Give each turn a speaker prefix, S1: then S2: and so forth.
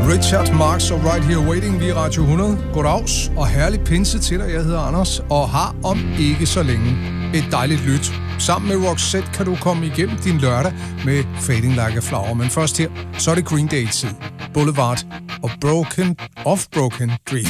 S1: Richard Marx og Right Here Waiting, vi er Radio 100. Goddags og herlig pinse til dig. Jeg hedder Anders og har om ikke så længe et dejligt lyt. Sammen med Roxette kan du komme igennem din lørdag med Fading Like a Flower. Men først her, så er det Green Day-tid. Boulevard of Broken Dreams.